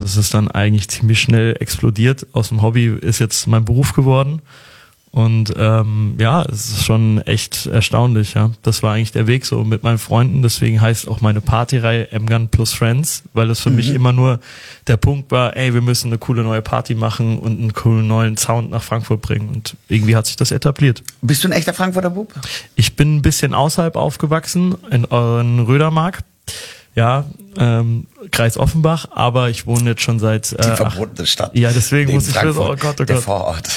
das ist dann eigentlich ziemlich schnell explodiert. Aus dem Hobby ist jetzt mein Beruf geworden. Und es ist schon echt erstaunlich, ja. Das war eigentlich der Weg so mit meinen Freunden, deswegen heißt auch meine Partyreihe M-Gun plus Friends, weil es für mich immer nur der Punkt war, ey, wir müssen eine coole neue Party machen und einen coolen neuen Sound nach Frankfurt bringen und irgendwie hat sich das etabliert. Bist du ein echter Frankfurter Bub? Ich bin ein bisschen außerhalb aufgewachsen, in Rödermark. Ja, Kreis Offenbach, aber ich wohne jetzt schon seit... Die verbotene Stadt. Ja, deswegen muss ich Frankfurt, wissen, oh Gott, oh der Gott. Vorort.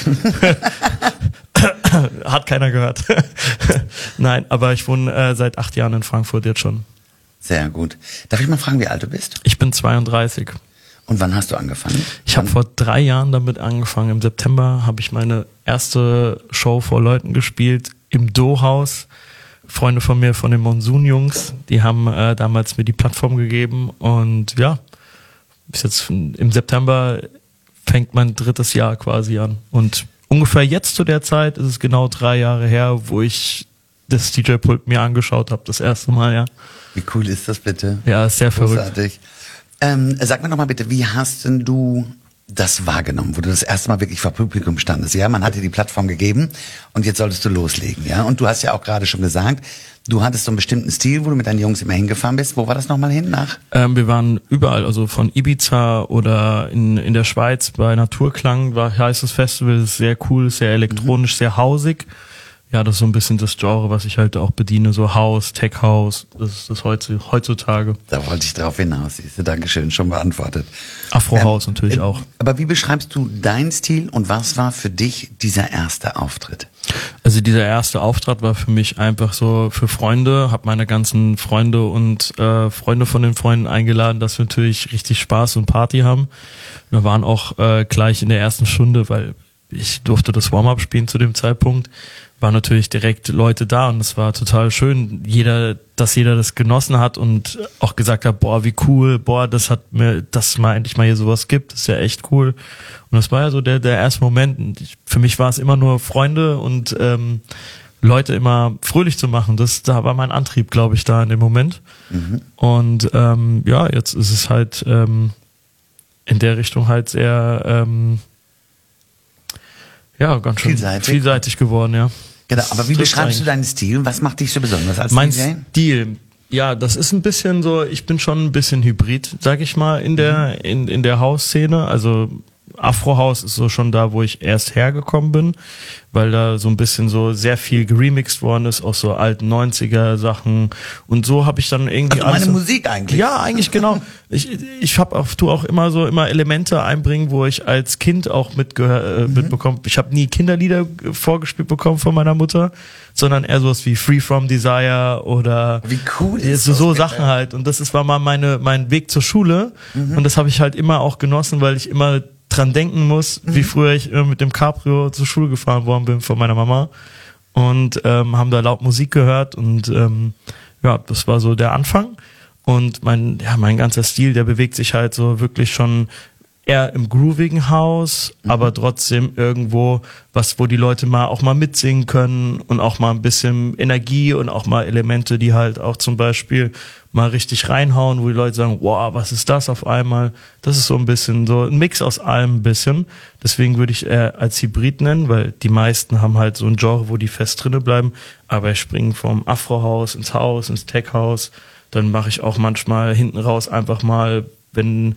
Hat keiner gehört. Nein, aber ich wohne seit 8 Jahren in Frankfurt jetzt schon. Sehr gut. Darf ich mal fragen, wie alt du bist? Ich bin 32. Und wann hast du angefangen? Ich habe vor 3 Jahren damit angefangen. Im September habe ich meine erste Show vor Leuten gespielt im Do-Haus. Freunde von mir, von den Monsun-Jungs, die haben damals mir die Plattform gegeben und ja, bis jetzt im September fängt mein 3. Jahr quasi an. Und ungefähr jetzt zu der Zeit ist es genau 3 Jahre her, wo ich das DJ-Pult mir angeschaut habe, das erste Mal, ja. Wie cool ist das bitte? Ja, ist sehr großartig. Sag mir doch mal bitte, wie hast denn du das wahrgenommen, wo du das erste Mal wirklich vor Publikum standest? Ja, man hat dir die Plattform gegeben und jetzt solltest du loslegen, ja? Und du hast ja auch gerade schon gesagt, du hattest so einen bestimmten Stil, wo du mit deinen Jungs immer hingefahren bist. Wo war das nochmal hin nach? Wir waren überall, also von Ibiza oder in der Schweiz bei Naturklang heißt das Festival, ist sehr cool, sehr elektronisch, sehr hausig. Ja, das ist so ein bisschen das Genre, was ich halt auch bediene, so House, Tech House, das ist das heutzutage. Da wollte ich drauf hinaus, siehst du, Dankeschön, schon beantwortet. Afro House natürlich auch. Aber wie beschreibst du deinen Stil und was war für dich dieser erste Auftritt? Also dieser erste Auftritt war für mich einfach so für Freunde, habe meine ganzen Freunde und Freunde von den Freunden eingeladen, dass wir natürlich richtig Spaß und Party haben. Wir waren auch gleich in der ersten Stunde, weil ich durfte das Warm-up spielen zu dem Zeitpunkt, waren natürlich direkt Leute da und es war total schön, dass jeder das genossen hat und auch gesagt hat, boah, wie cool, boah, dass es mal endlich mal hier sowas gibt, das ist ja echt cool. Und das war ja so der erste Moment. Und für mich war es immer nur Freunde und Leute immer fröhlich zu machen. Da war mein Antrieb, glaube ich, da in dem Moment. Und jetzt ist es halt in der Richtung halt sehr ganz schön vielseitig geworden, ja. Genau, aber wie beschreibst du deinen Stil? Was macht dich so besonders als mein DJ? Stil, ja, das ist ein bisschen so, ich bin schon ein bisschen Hybrid, sag ich mal, in der House-Szene. Also Afro-House ist so schon da, wo ich erst hergekommen bin, weil da so ein bisschen so sehr viel geremixed worden ist, auch so alten 90er Sachen und so habe ich dann irgendwie also meine Musik eigentlich. Ja, eigentlich genau. Ich habe auch immer Elemente einbringen, wo ich als Kind auch mitbekommen. Ich habe nie Kinderlieder vorgespielt bekommen von meiner Mutter, sondern eher sowas wie Free From Desire oder wie cool ist so Sachen halt und war mal mein Weg zur Schule und das habe ich halt immer auch genossen, weil ich immer dran denken muss, wie früher ich mit dem Cabrio zur Schule gefahren worden bin von meiner Mama und haben da laut Musik gehört und das war so der Anfang und mein ganzer Stil, der bewegt sich halt so wirklich schon eher im groovigen Haus, aber trotzdem irgendwo wo die Leute auch mal mitsingen können und auch mal ein bisschen Energie und auch mal Elemente, die halt auch zum Beispiel mal richtig reinhauen, wo die Leute sagen, wow, was ist das auf einmal? Das ist so ein bisschen so ein Mix aus allem ein bisschen. Deswegen würde ich eher als Hybrid nennen, weil die meisten haben halt so ein Genre, wo die fest drinne bleiben, aber ich springe vom Afro-Haus ins Haus, ins Tech-Haus, dann mache ich auch manchmal hinten raus einfach mal, wenn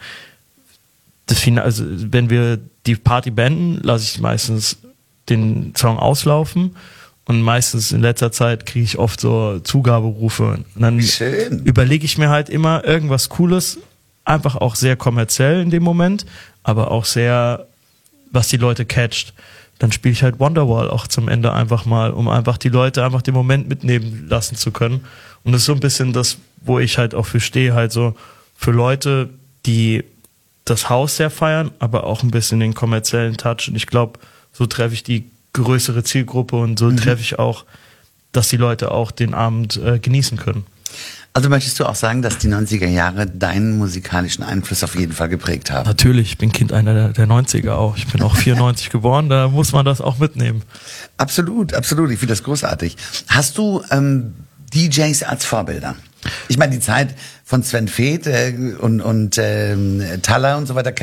wir die Party beenden, lasse ich meistens den Song auslaufen und meistens in letzter Zeit kriege ich oft so Zugaberufe und dann überlege ich mir halt immer irgendwas Cooles, einfach auch sehr kommerziell in dem Moment, aber auch sehr, was die Leute catcht. Dann spiele ich halt Wonderwall auch zum Ende einfach mal, um einfach die Leute einfach den Moment mitnehmen lassen zu können. Und das ist so ein bisschen das, wo ich halt auch für stehe, halt so für Leute, die das Haus sehr feiern, aber auch ein bisschen den kommerziellen Touch. Und ich glaube, so treffe ich die größere Zielgruppe und so treffe ich auch, dass die Leute auch den Abend genießen können. Also möchtest du auch sagen, dass die 90er Jahre deinen musikalischen Einfluss auf jeden Fall geprägt haben? Natürlich, ich bin Kind einer der 90er auch. Ich bin auch 94 geboren, da muss man das auch mitnehmen. Absolut, absolut. Ich finde das großartig. Hast du DJs als Vorbilder? Ich meine, die Zeit von Sven Väth und Talla und so weiter